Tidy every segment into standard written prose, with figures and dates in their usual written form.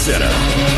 Center.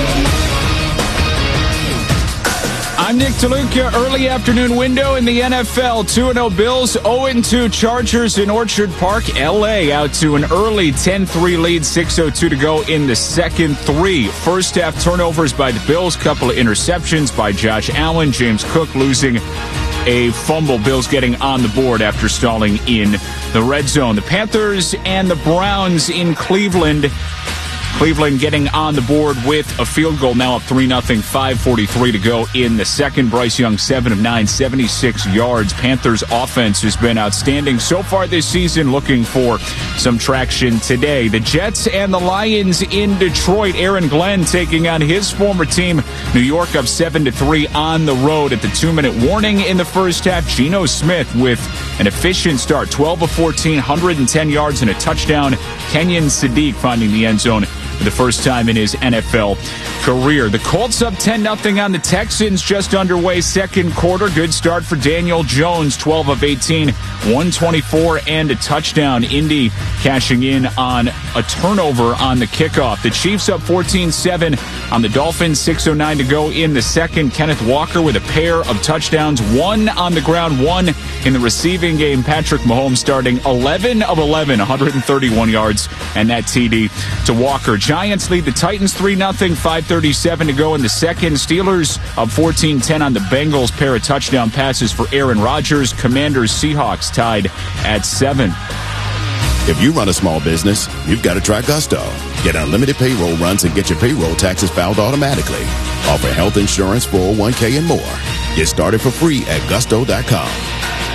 I'm Nick DeLuca. Early afternoon window in the NFL. 2-0 Bills, 0-2 Chargers in Orchard Park. L.A. out to an early 10-3 lead, 6:02 to go in the second three. First half turnovers by the Bills, couple of interceptions by Josh Allen. James Cook losing a fumble. Bills getting on the board after stalling in the red zone. The Panthers and the Browns in Cleveland. Cleveland getting on the board with a field goal, now up 3-0, 5:43 to go in the second. Bryce Young, 7 of 9, 76 yards. Panthers offense has been outstanding so far this season, looking for some traction today. The Jets and the Lions in Detroit. Aaron Glenn taking on his former team. New York up 7-3 on the road at the 2-minute warning in the first half. Geno Smith with an efficient start, 12 of 14, 110 yards and a touchdown. Kenyon Sadiq finding the end zone for the first time in his NFL career. The Colts up 10-0 on the Texans, just underway second quarter. Good start for Daniel Jones, 12 of 18, 124 and a touchdown. Indy cashing in on a turnover on the kickoff. The Chiefs up 14-7 on the Dolphins, 6:09 to go in the second. Kenneth Walker with a pair of touchdowns, one on the ground, one in the receiving game. Patrick Mahomes starting 11 of 11, 131 yards and that TD to Walker. Giants lead the Titans 3-0, 5:37 to go in the second. Steelers up 14-10 on the Bengals. Pair of touchdown passes for Aaron Rodgers. Commanders Seahawks tied at 7. If you run a small business, you've got to try Gusto. Get unlimited payroll runs and get your payroll taxes filed automatically. Offer health insurance, 401k, and more. Get started for free at gusto.com.